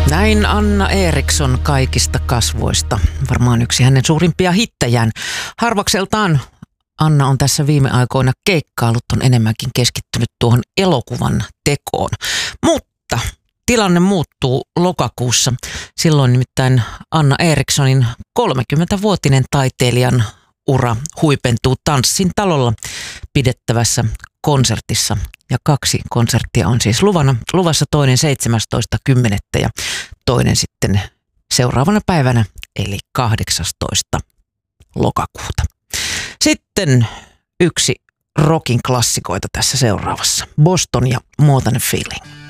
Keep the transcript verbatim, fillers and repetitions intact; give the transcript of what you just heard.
Näin Anna Eriksson kaikista kasvoista. Varmaan yksi hänen suurimpia hittejään. Harvakseltaan Anna on tässä viime aikoina keikkaillut, on enemmänkin keskittynyt tuohon elokuvan tekoon. Mutta tilanne muuttuu lokakuussa. Silloin nimittäin Anna Erikssonin kolmekymmentävuotinen taiteilijan ura huipentuu Tanssin talolla pidettävässä konsertissa. Ja kaksi konserttia on siis luvana, luvassa, toinen seitsemästoista kymmenettä ja toinen sitten seuraavana päivänä eli kahdeksastoista lokakuuta. Sitten yksi rockin klassikoita tässä seuraavassa. Boston ja More Than a Feeling.